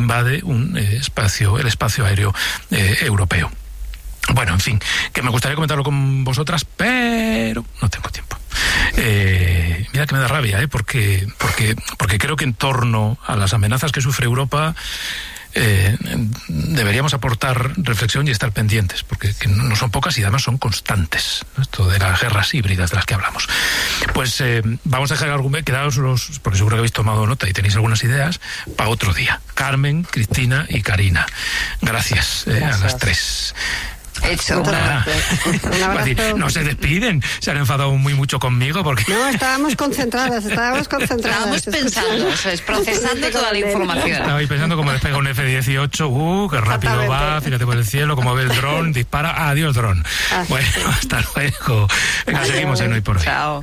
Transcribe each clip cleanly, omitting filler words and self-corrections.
invade el espacio aéreo europeo. Bueno, en fin, que me gustaría comentarlo con vosotras, pero no tengo tiempo. Mira que me da rabia, porque creo que en torno a las amenazas que sufre Europa deberíamos aportar reflexión y estar pendientes, porque que no son pocas y además son constantes, ¿no? Esto de las guerras híbridas de las que hablamos. Pues vamos a dejar quedaos porque seguro que habéis tomado nota y tenéis algunas ideas para otro día. Carmen, Cristina y Karina. Gracias. A las tres. Hecho. Un abrazo. No se despiden, se han enfadado mucho conmigo porque... No, estábamos concentradas. Estábamos pensando, procesando toda la información. Estabais pensando cómo despega un F-18, qué rápido va, fíjate por el cielo, cómo ve el dron, dispara, adiós dron. Bueno, hasta luego. Venga, seguimos en Hoy por Hoy. Chao.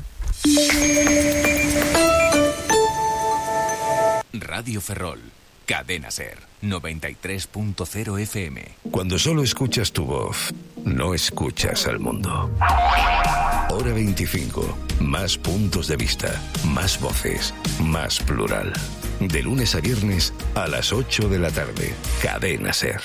Radio Ferrol, Cadena Ser, 93.0 FM. Cuando solo escuchas tu voz, no escuchas al mundo. Hora 25. Más puntos de vista, más voces, más plural. De lunes a viernes a las 8 de la tarde. Cadena Ser.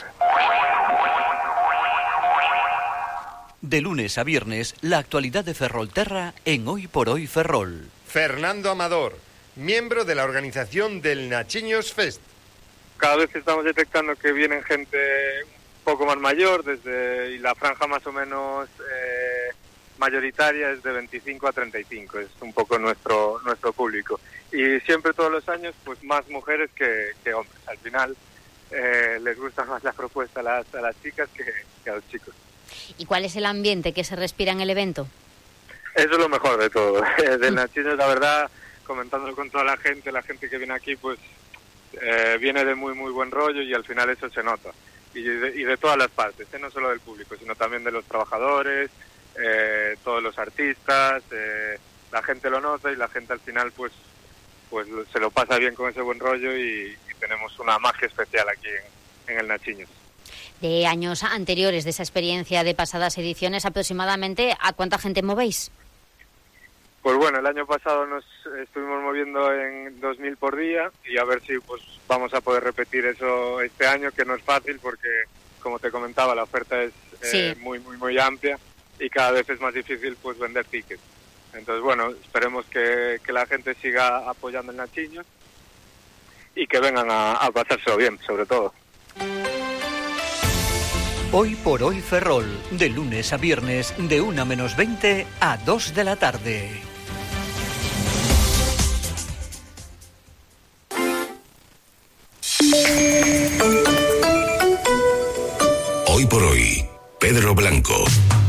De lunes a viernes, la actualidad de Ferrolterra en Hoy por Hoy Ferrol. Fernando Amador, miembro de la organización del Nachiños Fest. Cada vez estamos detectando que vienen gente un poco más mayor, y la franja más o menos mayoritaria es de 25 a 35, es un poco nuestro público. Y siempre todos los años pues más mujeres que hombres. Al final les gusta más la propuesta a las chicas que a los chicos. ¿Y cuál es el ambiente que se respira en el evento? Eso es lo mejor de todo. Del Nachiños, la verdad, comentándolo con toda la gente que viene aquí, pues viene de muy muy buen rollo y al final eso se nota. Y de todas las partes, no solo del público, sino también de los trabajadores, todos los artistas, la gente lo nota y la gente al final pues se lo pasa bien con ese buen rollo y tenemos una magia especial aquí en el Nachiños. De años anteriores, de esa experiencia de pasadas ediciones, aproximadamente, ¿a cuánta gente movéis? Pues bueno, el año pasado nos estuvimos moviendo en 2.000 por día y a ver si pues vamos a poder repetir eso este año, que no es fácil porque, como te comentaba, la oferta es muy muy muy amplia y cada vez es más difícil pues vender tickets. Entonces bueno, esperemos que la gente siga apoyando el Nachiños y que vengan a pasárselo bien, sobre todo. Hoy por Hoy Ferrol, de lunes a viernes, de 1:20 a 2 de la tarde. Hoy por Hoy, Pedro Blanco.